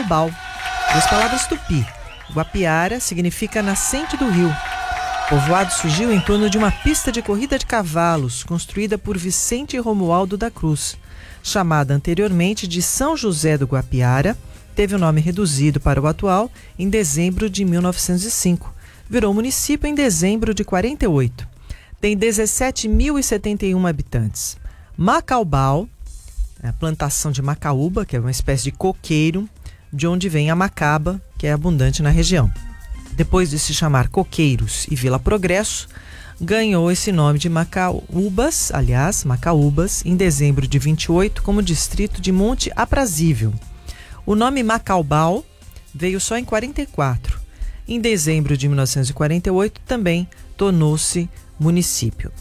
Macaubal. Duas palavras tupi. Guapiara significa nascente do rio. O povoado surgiu em torno de uma pista de corrida de cavalos, construída por Vicente Romualdo da Cruz. Chamada anteriormente de São José do Guapiara, teve o nome reduzido para o atual em dezembro de 1905. Virou município em dezembro de 48. Tem 17.071 habitantes. Macaubal, a plantação de macaúba, que é uma espécie de coqueiro, de onde vem a macaba, que é abundante na região. Depois de se chamar Coqueiros e Vila Progresso, ganhou esse nome de Macaúbas, em dezembro de 28, como distrito de Monte Aprazível. O nome Macaubal veio só em 44. Em dezembro de 1948, também tornou-se município.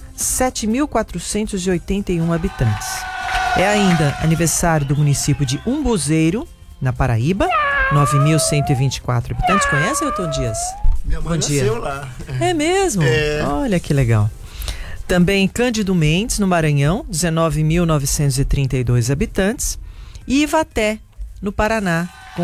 7.481 habitantes. É ainda aniversário do município de Umbuzeiro, na Paraíba, 9.124 habitantes. Conhece, Elton Dias? Minha mãe nasceu lá. É mesmo? Olha que legal. Também Cândido Mendes, no Maranhão, 19.932 habitantes. E Ivaté, no Paraná, com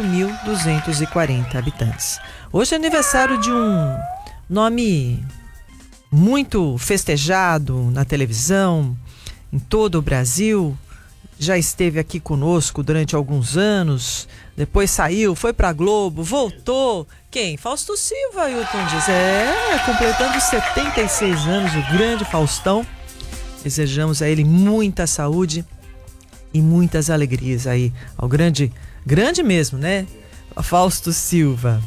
8.240 habitantes. Hoje é aniversário de um nome muito festejado na televisão, em todo o Brasil. Já esteve aqui conosco durante alguns anos, depois saiu, foi pra Globo, voltou. Quem? Fausto Silva, Ailton Dias. Completando 76 anos, o grande Faustão. Desejamos a ele muita saúde e muitas alegrias aí ao grande mesmo, né? Fausto Silva.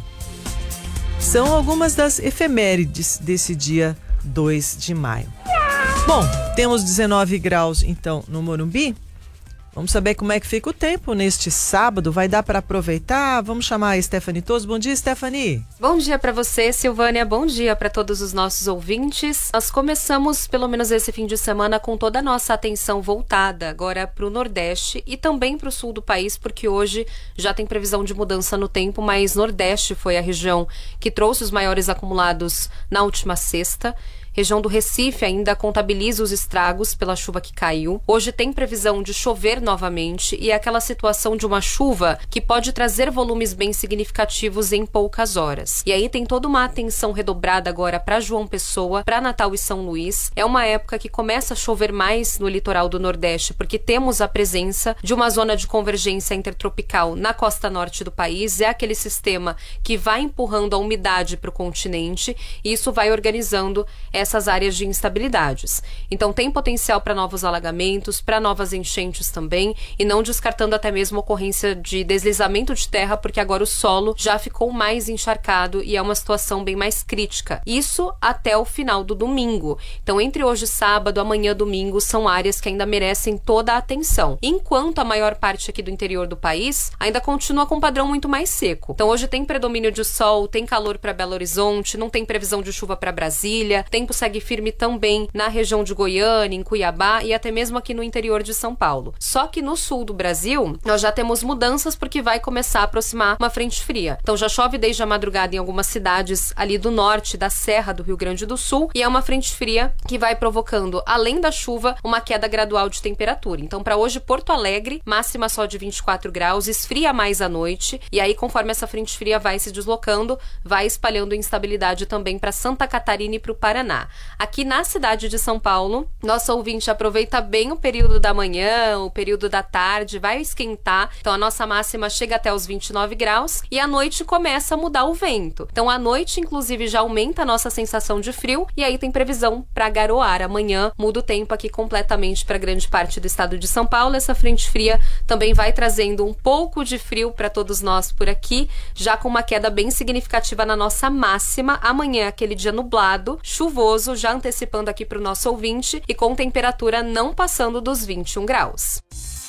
São algumas das efemérides desse dia 2 de maio. Bom, temos 19 graus então no Morumbi. Vamos saber como é que fica o tempo neste sábado. Vai dar para aproveitar? Vamos chamar a Stephanie Toso. Bom dia, Stephanie. Bom dia para você, Silvânia. Bom dia para todos os nossos ouvintes. Nós começamos, pelo menos esse fim de semana, com toda a nossa atenção voltada agora para o Nordeste e também para o sul do país, porque hoje já tem previsão de mudança no tempo, mas Nordeste foi a região que trouxe os maiores acumulados na última sexta. Região do Recife ainda contabiliza os estragos pela chuva que caiu. Hoje tem previsão de chover novamente e é aquela situação de uma chuva que pode trazer volumes bem significativos em poucas horas. E aí tem toda uma atenção redobrada agora para João Pessoa, para Natal e São Luís. É uma época que começa a chover mais no litoral do Nordeste, porque temos a presença de uma zona de convergência intertropical na costa norte do país. É aquele sistema que vai empurrando a umidade para o continente e isso vai organizando essas áreas de instabilidades. Então tem potencial para novos alagamentos, para novas enchentes também, e não descartando até mesmo a ocorrência de deslizamento de terra, porque agora o solo já ficou mais encharcado e é uma situação bem mais crítica. Isso até o final do domingo. Então entre hoje sábado, amanhã domingo, são áreas que ainda merecem toda a atenção. Enquanto a maior parte aqui do interior do país ainda continua com um padrão muito mais seco. Então hoje tem predomínio de sol, tem calor para Belo Horizonte, não tem previsão de chuva para Brasília, tempo segue firme também na região de Goiânia, em Cuiabá e até mesmo aqui no interior de São Paulo. Só que no sul do Brasil, nós já temos mudanças porque vai começar a aproximar uma frente fria. Então já chove desde a madrugada em algumas cidades ali do norte da Serra do Rio Grande do Sul e é uma frente fria que vai provocando, além da chuva, uma queda gradual de temperatura. Então para hoje, Porto Alegre, máxima só de 24 graus, esfria mais à noite e aí conforme essa frente fria vai se deslocando, vai espalhando instabilidade também para Santa Catarina e para o Paraná. Aqui na cidade de São Paulo, nosso ouvinte aproveita bem o período da manhã, o período da tarde, vai esquentar. Então a nossa máxima chega até os 29 graus e à noite começa a mudar o vento. Então à noite, inclusive, já aumenta a nossa sensação de frio e aí tem previsão para garoar. Amanhã muda o tempo aqui completamente para grande parte do estado de São Paulo. Essa frente fria também vai trazendo um pouco de frio para todos nós por aqui, já com uma queda bem significativa na nossa máxima. Amanhã é aquele dia nublado, chuvoso, já antecipando aqui para o nosso ouvinte e com temperatura não passando dos 21 graus.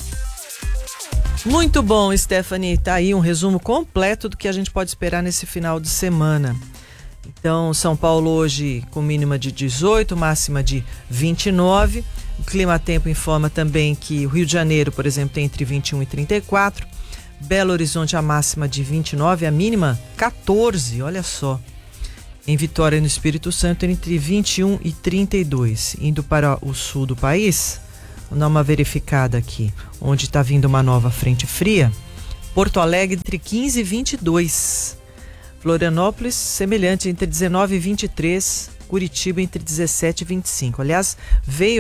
Muito bom, Stephanie. Tá aí um resumo completo do que a gente pode esperar nesse final de semana. Então, São Paulo hoje com mínima de 18, máxima de 29. O Climatempo informa também que o Rio de Janeiro, por exemplo, tem entre 21 e 34. Belo Horizonte a máxima de 29, a mínima 14, olha só. Em Vitória, no Espírito Santo, entre 21 e 32. Indo para o sul do país, vou dar uma verificada aqui, onde está vindo uma nova frente fria. Porto Alegre entre 15 e 22. Florianópolis, semelhante, entre 19 e 23. Curitiba entre 17 e 25. Aliás, veio